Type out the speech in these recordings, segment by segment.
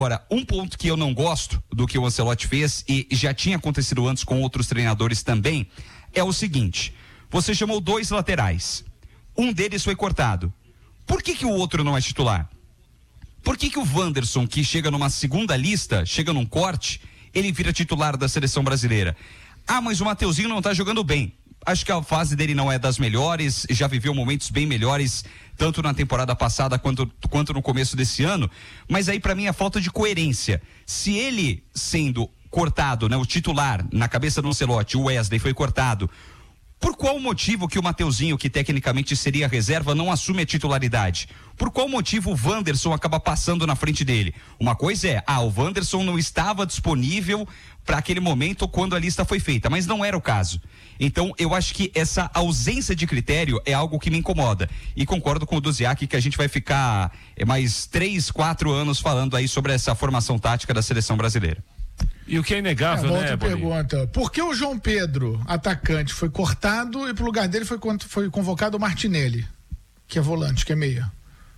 Agora, um ponto que eu não gosto do que o Ancelotti fez, e já tinha acontecido antes com outros treinadores também, é o seguinte: você chamou 2 laterais, um deles foi cortado. Por que o outro não é titular? Por que o Wanderson, que chega numa segunda lista, chega num corte, ele vira titular da seleção brasileira? Ah, mas o Mateuzinho não tá jogando bem. Acho que a fase dele não é das melhores, já viveu momentos bem melhores, tanto na temporada passada quanto no começo desse ano, mas aí pra mim é falta de coerência. Se ele sendo cortado, né, o titular, na cabeça do Ancelotti, o Wesley foi cortado, por qual motivo que o Mateuzinho, que tecnicamente seria reserva, não assume a titularidade? Por qual motivo o Wanderson acaba passando na frente dele? Uma coisa é, o Wanderson não estava disponível para aquele momento quando a lista foi feita, mas não era o caso. Então, eu acho que essa ausência de critério é algo que me incomoda. E concordo com o Duziak que a gente vai ficar mais 3, 4 anos falando aí sobre essa formação tática da seleção brasileira. E o que é inegável, né, outra pergunta: por que o João Pedro, atacante, foi cortado e pro lugar dele foi convocado o Martinelli, que é volante, que é meia?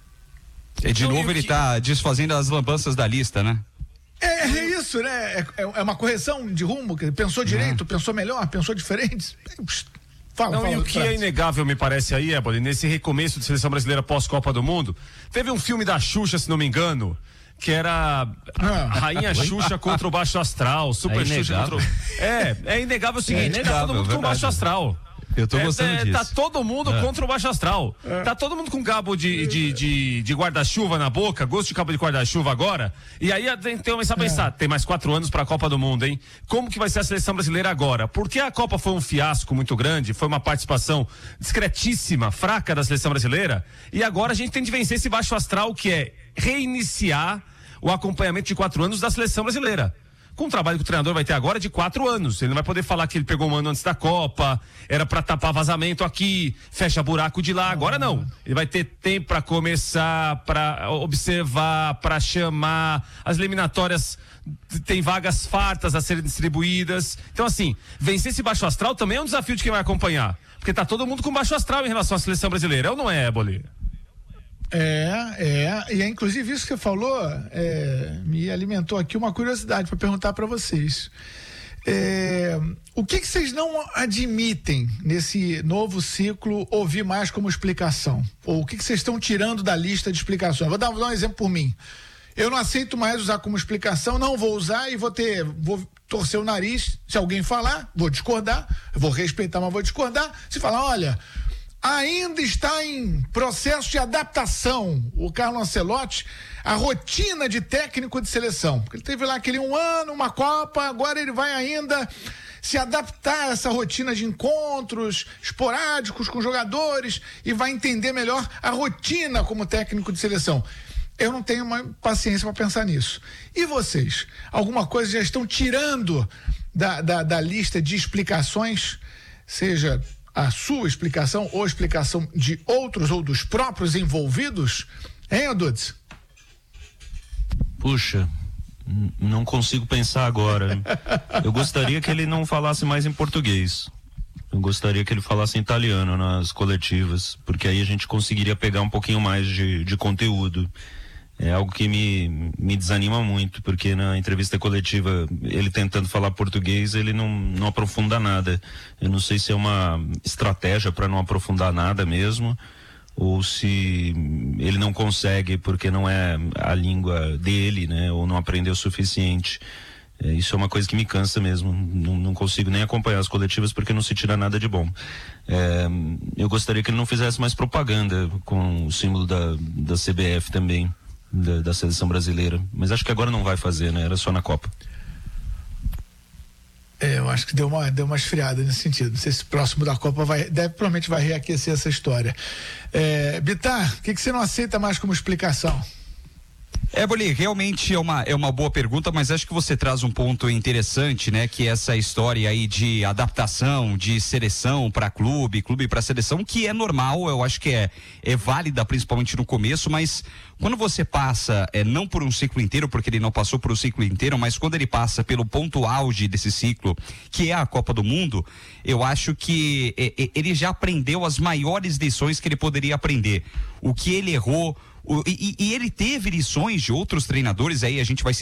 E de novo ele tá desfazendo as lambanças da lista, né? É isso, né? É uma correção de rumo, que pensou direito, pensou melhor, pensou diferente. Fala, e o que é inegável, me parece aí, Éboli, nesse recomeço de seleção brasileira pós-Copa do Mundo, teve um filme da Xuxa, se não me engano, que era Rainha Xuxa contra o Baixo Astral, Super Xuxa contra o... É inegável o seguinte, tá todo mundo com o Baixo Astral. Eu tô gostando disso. Tá todo mundo contra o Baixo Astral. Tá todo mundo com cabo de guarda-chuva na boca, gosto de cabo de guarda-chuva agora. E aí tem que começar a pensar, tem mais 4 anos pra Copa do Mundo, hein? Como que vai ser a seleção brasileira agora? Porque a Copa foi um fiasco muito grande, foi uma participação discretíssima, fraca da seleção brasileira. E agora a gente tem de vencer esse Baixo Astral, que é reiniciar o acompanhamento de 4 anos da seleção brasileira. Com o trabalho que o treinador vai ter agora de 4 anos. Ele não vai poder falar que ele pegou um ano antes da Copa, era pra tapar vazamento aqui, fecha buraco de lá. Agora não. Ele vai ter tempo pra começar, pra observar, pra chamar. As eliminatórias tem vagas fartas a serem distribuídas. Então, assim, vencer esse Baixo Astral também é um desafio de quem vai acompanhar. Porque tá todo mundo com Baixo Astral em relação à seleção brasileira. É ou não é, Éboli? E é inclusive isso que você falou, me alimentou aqui uma curiosidade para perguntar para vocês. O que vocês não admitem nesse novo ciclo ouvir mais como explicação? Ou o que vocês estão tirando da lista de explicações? Vou dar um exemplo por mim. Eu não aceito mais usar como explicação, não vou usar e vou torcer o nariz. Se alguém falar, vou discordar, eu vou respeitar, mas vou discordar. Se falar, olha, ainda está em processo de adaptação o Carlo Ancelotti, a rotina de técnico de seleção. Porque ele teve lá aquele 1 ano, uma Copa, agora ele vai ainda se adaptar a essa rotina de encontros esporádicos com jogadores e vai entender melhor a rotina como técnico de seleção. Eu não tenho mais paciência para pensar nisso. E vocês? Alguma coisa já estão tirando da lista de explicações, seja a sua explicação ou a explicação de outros ou dos próprios envolvidos? Hein, Adudes? Puxa, não consigo pensar agora. Eu gostaria que ele não falasse mais em português. Eu gostaria que ele falasse em italiano nas coletivas, porque aí a gente conseguiria pegar um pouquinho mais de conteúdo. É algo que me desanima muito, porque na entrevista coletiva, ele tentando falar português, ele não aprofunda nada. Eu não sei se é uma estratégia para não aprofundar nada mesmo, ou se ele não consegue porque não é a língua dele, né, ou não aprendeu o suficiente. Isso é uma coisa que me cansa mesmo. Não consigo nem acompanhar as coletivas porque não se tira nada de bom. Eu gostaria que ele não fizesse mais propaganda com o símbolo da CBF também. Da seleção brasileira, mas acho que agora não vai fazer, né? Era só na Copa. Eu acho que deu uma esfriada nesse sentido. Não sei se próximo da Copa provavelmente vai reaquecer essa história. Bitar, o que você não aceita mais como explicação? Éboli, realmente é uma boa pergunta, mas acho que você traz um ponto interessante, né? Que é essa história aí de adaptação, de seleção para clube para seleção, que é normal, eu acho que é válida, principalmente no começo, mas quando você passa, não por um ciclo inteiro, porque ele não passou por um ciclo inteiro, mas quando ele passa pelo ponto auge desse ciclo, que é a Copa do Mundo, eu acho que ele já aprendeu as maiores lições que ele poderia aprender. O que ele errou, E ele teve lições de outros treinadores, aí a gente vai